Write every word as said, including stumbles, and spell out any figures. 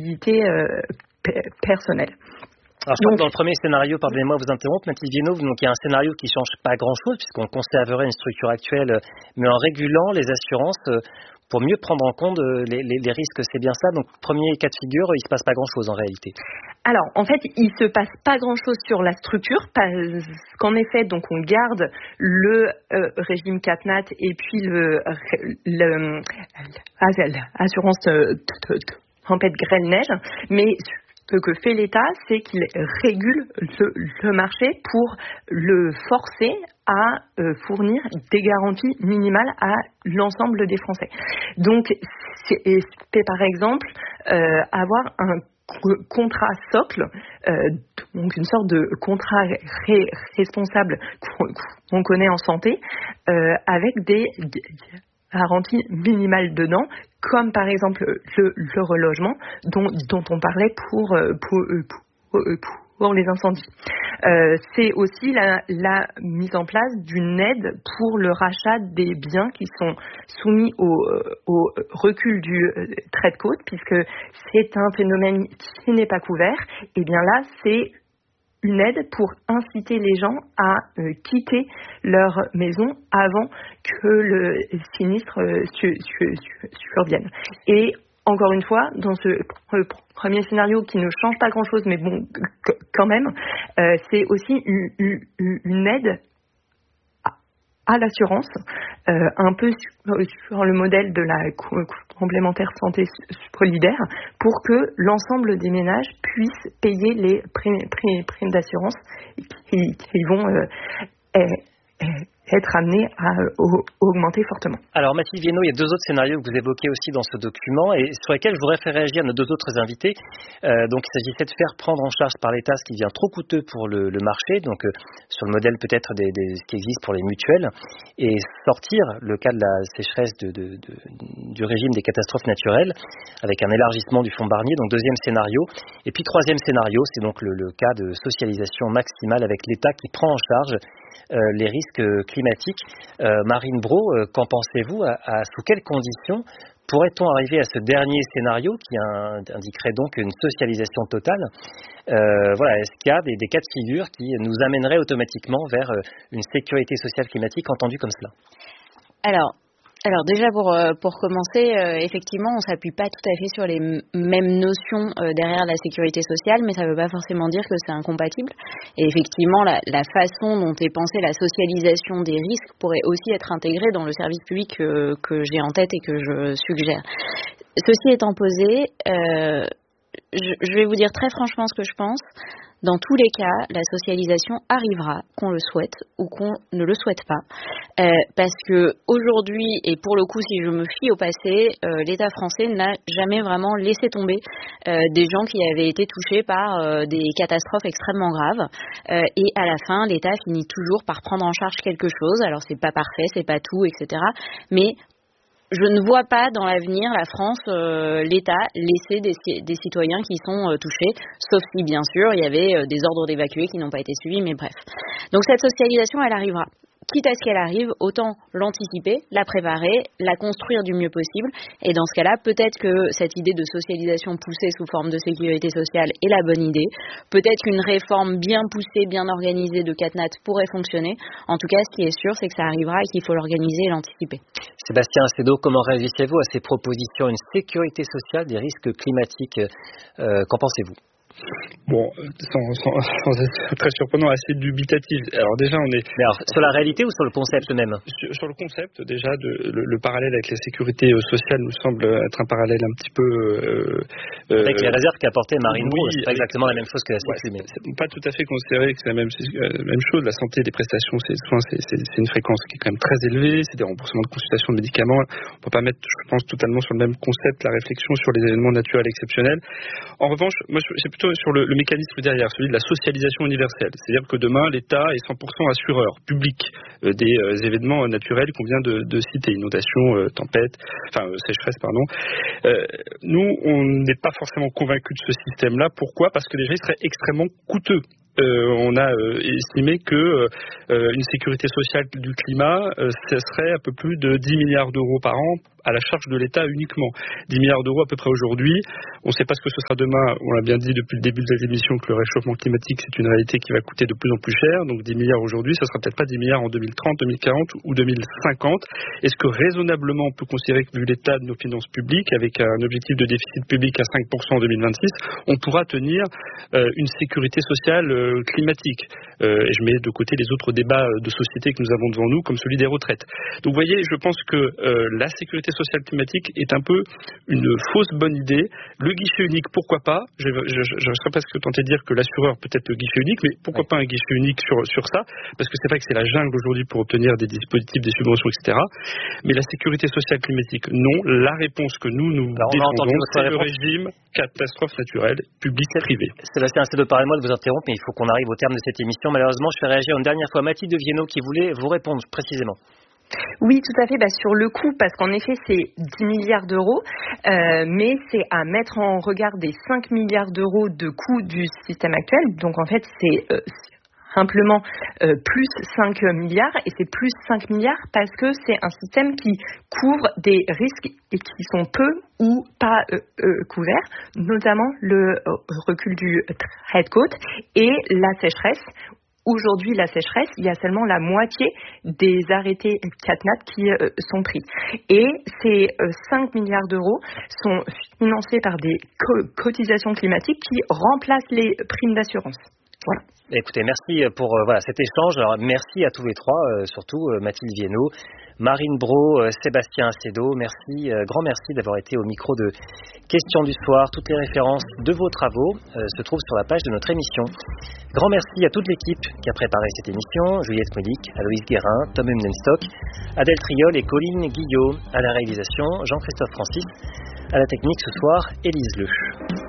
solidité euh, p- personnelle. Alors, je crois que dans le premier scénario, pardonnez-moi de vous interrompre, Mathilde Viennot, donc il y a un scénario qui change pas grand-chose puisqu'on conserverait une structure actuelle, mais en régulant les assurances pour mieux prendre en compte les, les, les risques. C'est bien ça. Donc, premier cas de figure, il se passe pas grand-chose en réalité. Alors, en fait, il se passe pas grand-chose sur la structure, parce qu'en effet, donc on garde le euh, régime CatNat et puis le, le, le assurance euh, tempête grêle-neige, mais ce que fait l'État, c'est qu'il régule le, le marché pour le forcer à euh, fournir des garanties minimales à l'ensemble des Français. Donc, c'est, c'est par exemple euh, avoir un contrat socle, euh, donc une sorte de contrat ré- responsable qu'on, qu'on connaît en santé, euh, avec des garanties minimales dedans, comme par exemple le, le relogement dont, dont on parlait pour, pour, pour, pour les incendies. Euh, c'est aussi la, la mise en place d'une aide pour le rachat des biens qui sont soumis au, au recul du trait de côte, puisque c'est un phénomène qui n'est pas couvert. Et bien là, c'est une aide pour inciter les gens à euh, quitter leur maison avant que le sinistre euh, su, su, su, survienne. Et encore une fois, dans ce euh, premier scénario qui ne change pas grand-chose, mais bon, c- quand même, euh, c'est aussi une, une, une aide à l'assurance, euh, un peu sur, sur le modèle de la complémentaire santé solidaire, pour que l'ensemble des ménages puissent payer les primes, primes, primes d'assurance qui, qui vont euh, être amenés à euh, augmenter fortement. Alors Mathilde Viennot, il y a deux autres scénarios que vous évoquez aussi dans ce document et sur lesquels je voudrais faire réagir nos deux autres invités. Euh, donc il s'agissait de faire prendre en charge par l'État ce qui devient trop coûteux pour le, le marché, donc euh, sur le modèle peut-être des, des, ce qui existe pour les mutuelles, et sortir le cas de la sécheresse de, de, de, du régime des catastrophes naturelles avec un élargissement du fonds Barnier, donc deuxième scénario. Et puis troisième scénario, c'est donc le, le cas de socialisation maximale avec l'État qui prend en charge Euh, les risques climatiques. Euh, Marine Braud, euh, qu'en pensez-vous à, à, sous quelles conditions pourrait-on arriver à ce dernier scénario qui un, indiquerait donc une socialisation totale euh, voilà, est-ce qu'il y a des, des cas de figure qui nous amèneraient automatiquement vers euh, une sécurité sociale climatique entendue comme cela? Alors, Alors déjà pour pour commencer, euh, effectivement, on s'appuie pas tout à fait sur les m- mêmes notions euh, derrière la sécurité sociale, mais ça ne veut pas forcément dire que c'est incompatible. Et effectivement, la, la façon dont est pensée la socialisation des risques pourrait aussi être intégrée dans le service public que, que j'ai en tête et que je suggère. Ceci étant posé, euh, je, je vais vous dire très franchement ce que je pense. Dans tous les cas, la socialisation arrivera, qu'on le souhaite ou qu'on ne le souhaite pas, euh, parce que aujourd'hui, et pour le coup, si je me fie au passé, euh, l'État français n'a jamais vraiment laissé tomber euh, des gens qui avaient été touchés par euh, des catastrophes extrêmement graves, euh, et à la fin, l'État finit toujours par prendre en charge quelque chose. Alors c'est pas parfait, c'est pas tout, et cetera. Mais je ne vois pas dans l'avenir la France, euh, l'État, laisser des, des citoyens qui sont euh, touchés, sauf si bien sûr il y avait euh, des ordres d'évacuer qui n'ont pas été suivis, mais bref. Donc cette socialisation, elle arrivera. Quitte à ce qu'elle arrive, autant l'anticiper, la préparer, la construire du mieux possible. Et dans ce cas-là, peut-être que cette idée de socialisation poussée sous forme de sécurité sociale est la bonne idée. Peut-être qu'une réforme bien poussée, bien organisée de CatNat pourrait fonctionner. En tout cas, ce qui est sûr, c'est que ça arrivera et qu'il faut l'organiser et l'anticiper. Sébastien Asseydo, comment réagissez-vous à ces propositions? Une sécurité sociale des risques climatiques, euh, qu'en pensez-vous? Bon, sans, sans, sans être très surprenant, assez dubitatif. Alors déjà, on est... Mais alors, sur la réalité ou sur le concept même? Sur, sur le concept, déjà, de, le, le parallèle avec la sécurité sociale nous semble être un parallèle un petit peu... Euh, avec euh, les réserves qu'a apporté Marine Braud, oui, c'est pas exactement la même chose que la sécu. Ouais, c'est, c'est pas tout à fait considéré que c'est la même, euh, même chose. La santé, les prestations, c'est, soins, c'est, c'est, c'est une fréquence qui est quand même très élevée. C'est des remboursements de consultation de médicaments. On peut pas mettre, je pense, totalement sur le même concept la réflexion sur les événements naturels exceptionnels. En revanche, moi, c'est plutôt sur le, le mécanisme derrière, celui de la socialisation universelle. C'est-à-dire que demain, l'État est cent pour cent assureur public euh, des euh, événements naturels qu'on vient de, de citer, inondations, euh, tempêtes, enfin euh, sécheresse, pardon. Euh, nous, on n'est pas forcément convaincus de ce système-là. Pourquoi ? Parce que déjà, il serait extrêmement coûteux. Euh, on a euh, estimé que euh, une sécurité sociale du climat, euh, ce serait un peu plus de dix milliards d'euros par an à la charge de l'État uniquement. dix milliards d'euros à peu près aujourd'hui. On ne sait pas ce que ce sera demain. On l'a bien dit depuis le début de la émission que le réchauffement climatique, c'est une réalité qui va coûter de plus en plus cher. Donc dix milliards aujourd'hui, ça sera peut-être pas dix milliards en deux mille trente, deux mille quarante ou deux mille cinquante. Est-ce que raisonnablement on peut considérer que vu l'état de nos finances publiques, avec un objectif de déficit public à cinq pour cent en deux mille vingt-six, on pourra tenir euh, une sécurité sociale euh, climatique? euh, Et je mets de côté les autres débats de société que nous avons devant nous, comme celui des retraites. Donc vous voyez, je pense que euh, la sécurité sociale climatique est un peu une fausse bonne idée. Le guichet unique, pourquoi pas? Je, je, je, je serais presque tenté de dire que l'assureur peut être le guichet unique, mais pourquoi pas un guichet unique sur, sur ça? Parce que c'est vrai que c'est la jungle aujourd'hui pour obtenir des dispositifs, des subventions, et cetera. Mais la sécurité sociale climatique, non. La réponse que nous, nous Alors, défendons, c'est le réponse. régime catastrophe naturelle, public-privé. Sébastien, c'est de part et moi de vous interrompre, mais il faut qu'on arrive au terme de cette émission. Malheureusement, je fais réagir une dernière fois Mathilde Viennot qui voulait vous répondre précisément. Oui, tout à fait. Bah, sur le coût, parce qu'en effet, c'est dix milliards d'euros, euh, mais c'est à mettre en regard des cinq milliards d'euros de coût du système actuel. Donc, en fait, c'est euh, simplement euh, plus cinq milliards, et c'est plus cinq milliards parce que c'est un système qui couvre des risques et qui sont peu ou pas euh, euh, couverts, notamment le euh, recul du trait de côte et la sécheresse. Aujourd'hui, la sécheresse, il y a seulement la moitié des arrêtés CatNat qui euh, sont pris. Et ces euh, cinq milliards d'euros sont financés par des co- cotisations climatiques qui remplacent les primes d'assurance. Voilà. Écoutez, merci pour euh, voilà, cet échange. Alors, merci à tous les trois, euh, surtout euh, Mathilde Viennot, Marine Braud, euh, Sébastien Acedo. Merci, euh, grand merci d'avoir été au micro de Questions du soir. Toutes les références de vos travaux euh, se trouvent sur la page de notre émission. Grand merci à toute l'équipe qui a préparé cette émission. Juliette Modic, Aloïse Guérin, Tom Emdenstock, Adèle Triol et Colline Guillot. À la réalisation, Jean-Christophe Francis. À la technique ce soir, Élise Leu.